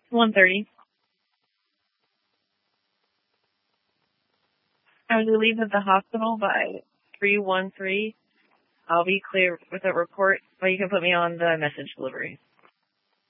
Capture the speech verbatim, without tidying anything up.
one thirty. I was relieved at the hospital by three one three. I'll be clear with a report, but you can put me on the message delivery.